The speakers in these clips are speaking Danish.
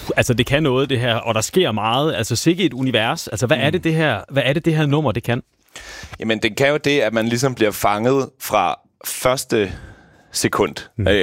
altså det kan noget det her, og der sker meget. Altså sikke et univers. Altså hvad er det her nummer det kan? Jamen det kan jo det, at man ligesom bliver fanget fra første sekund.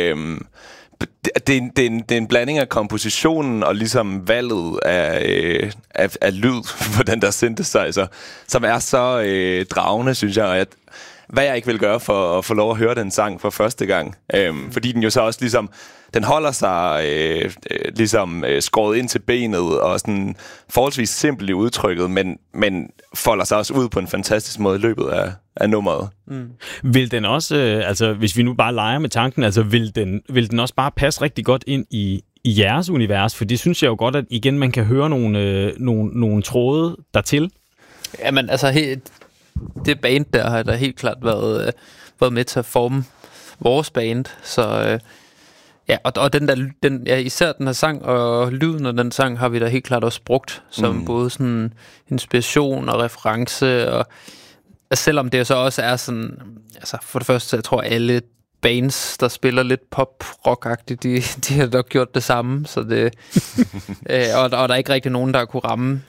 Det er en blanding af kompositionen og ligesom valget af lyd på den der synthesizer, som er så dragende, synes jeg, hvad jeg ikke vil gøre for at få lov at høre den sang for første gang. Fordi den jo så også ligesom, den holder sig skåret ind til benet og sådan forholdsvis simpelt i udtrykket, men folder sig også ud på en fantastisk måde i løbet af nummeret. Vil den også, altså hvis vi nu bare leger med tanken, altså vil den også bare passe rigtig godt ind i jeres univers? For det synes jeg jo godt, at igen man kan høre nogle tråde dertil. Jamen altså det band der har der helt klart været med til at forme vores band, så ja, og især den her sang og lyden af den sang har vi da helt klart også brugt som både sådan inspiration og reference, og selvom det så også er sådan, altså for det første, jeg tror alle bands, der spiller lidt pop-rock-agtigt, de har nok gjort det samme, så det og der er ikke rigtig nogen, der kunne ramme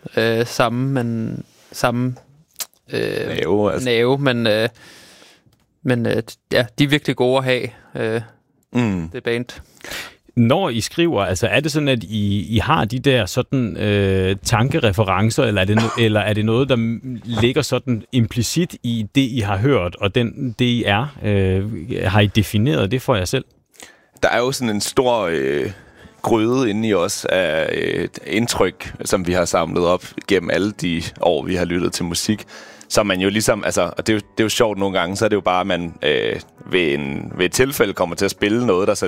samme nerve, men ja, de er virkelig gode at have, det band. Når I skriver, altså er det sådan, at I har de der sådan tankereferencer, eller er det noget, der ligger sådan implicit i det, I har hørt, og det I er? Har I defineret det for jer selv? Der er jo sådan en stor gryde inde i os af indtryk, som vi har samlet op gennem alle de år, vi har lyttet til musik. Så man jo ligesom, altså, og det er jo sjovt nogle gange, så er det jo bare, at man ved et tilfælde kommer til at spille noget, der så